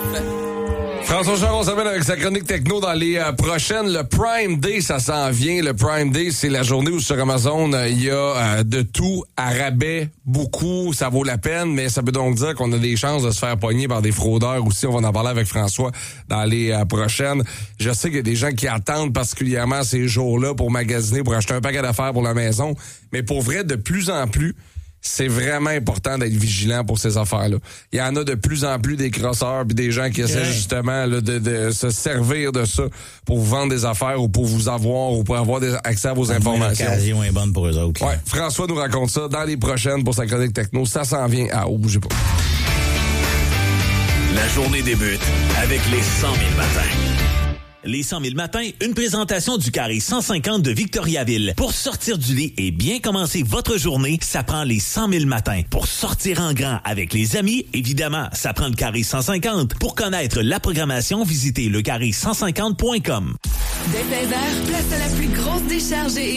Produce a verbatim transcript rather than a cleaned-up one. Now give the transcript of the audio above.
François Charon s'amène avec sa chronique techno dans les euh, prochaines. Le Prime Day, ça s'en vient. Le Prime Day, c'est la journée où sur Amazon, il euh, y a euh, de tout à rabais, beaucoup, ça vaut la peine, mais ça veut donc dire qu'on a des chances de se faire pogner par des fraudeurs aussi. On va en parler avec François dans les euh, prochaines. Je sais qu'il y a des gens qui attendent particulièrement ces jours-là pour magasiner, pour acheter un paquet d'affaires pour la maison, mais pour vrai, de plus en plus, c'est vraiment important d'être vigilant pour ces affaires-là. Il y en a de plus en plus des crosseurs puis des gens qui essaient ouais. justement là, de, de se servir de ça pour vous vendre des affaires ou pour vous avoir ou pour avoir des, accès à vos ah, informations. L'occasion est bonne pour eux autres. Ouais, François nous raconte ça dans les prochaines pour sa chronique techno. Ça s'en vient. Ah, oh, bougez pas. La journée débute avec les cent mille matins. Les cent mille matins, une présentation du carré cent cinquante de Victoriaville. Pour sortir du lit et bien commencer votre journée, ça prend les cent mille matins. Pour sortir en grand avec les amis, évidemment, ça prend le carré cent cinquante. Pour connaître la programmation, visitez le carré cent cinquante point com. Dès seize heures, place à la plus grosse décharge et